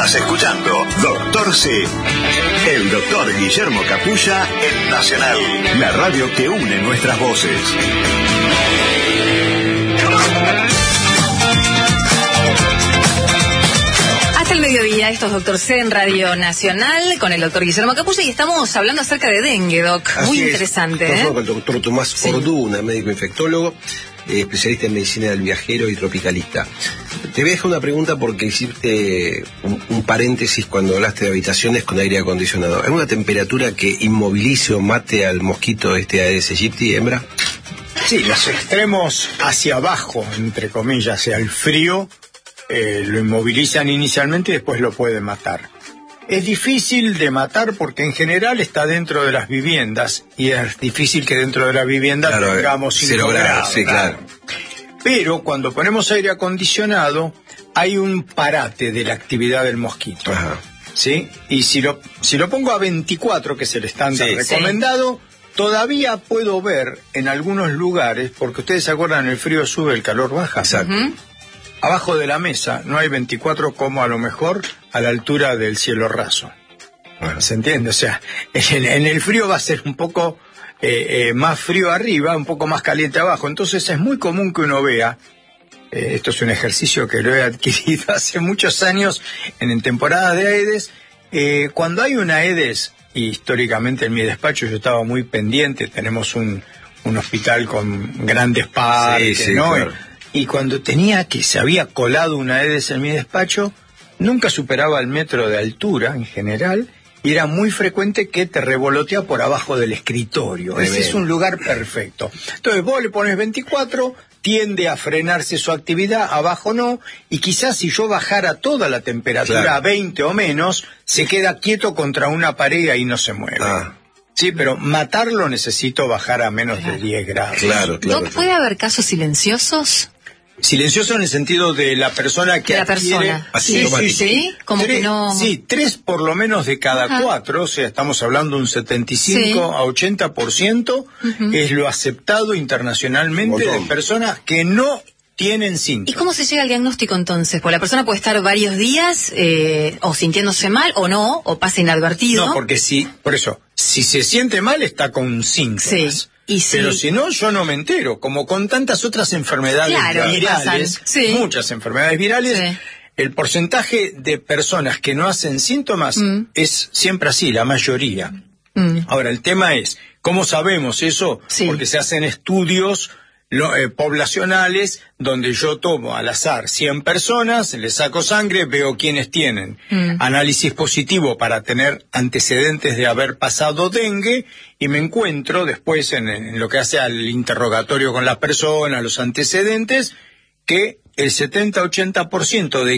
Estás escuchando Doctor C. El doctor Guillermo Capulla en Nacional, la radio que une nuestras voces. Hasta el mediodía, esto es Doctor C en Radio Nacional con el doctor Guillermo Capulla y estamos hablando acerca de dengue, Doc. Muy interesante. Estamos con el doctor Tomás Orduna, médico infectólogo, especialista en medicina del viajero y tropicalista. Te voy a dejar una pregunta porque hiciste un paréntesis cuando hablaste de habitaciones con aire acondicionado. ¿Hay una temperatura que inmovilice o mate al mosquito Aedes aegypti, hembra? Sí, los extremos hacia abajo, entre comillas, hacia el frío, lo inmovilizan inicialmente y después lo pueden matar. Es difícil de matar porque en general está dentro de las viviendas y es difícil que dentro de la vivienda tengamos 5 grados. Sí, claro. Pero cuando ponemos aire acondicionado hay un parate de la actividad del mosquito. Ajá. ¿Sí? Y si lo pongo a 24, que es el estándar recomendado, todavía puedo ver en algunos lugares, porque ustedes se acuerdan, el frío sube, el calor baja. Exacto. Abajo de la mesa no hay 24 como a lo mejor a la altura del cielo raso. Bueno. ¿Se entiende? O sea, en el frío va a ser un poco más frío arriba, un poco más caliente abajo. Entonces es muy común que uno vea, esto es un ejercicio que lo he adquirido hace muchos años en temporada de Aedes, cuando hay una Aedes, y históricamente en mi despacho yo estaba muy pendiente, tenemos un hospital con grandes parques, ¿no? Claro. Y cuando se había colado una Aedes en mi despacho, nunca superaba el metro de altura en general, y era muy frecuente que te revolotea por abajo del escritorio. Ese es un lugar perfecto. Entonces vos le pones 24, tiende a frenarse su actividad, abajo no, y quizás si yo bajara toda la temperatura a 20 o menos, se queda quieto contra una pared y ahí no se mueve. Sí, pero matarlo necesito bajar a menos de 10 grados. Claro. ¿Puede haber casos silenciosos? Silencioso en el sentido de la persona que adquiere... Sí, como que no... Sí, 3 por lo menos de cada 4, o sea, estamos hablando de un 75 a 80%, es lo aceptado internacionalmente de personas que no tienen síntomas. ¿Y cómo se llega al diagnóstico entonces? Pues la persona puede estar varios días o sintiéndose mal o no, o pasa inadvertido. No, porque por eso, si se siente mal está con síntomas. Pero si no, yo no me entero, como con tantas otras enfermedades virales, muchas enfermedades virales, el porcentaje de personas que no hacen síntomas es siempre así, la mayoría. Ahora, el tema es, ¿cómo sabemos eso? Porque se hacen estudios poblacionales donde yo tomo al azar 100 personas, les saco sangre, veo quiénes tienen análisis positivo para tener antecedentes de haber pasado dengue y me encuentro después en lo que hace al interrogatorio con la persona, los antecedentes, que el 70-80% de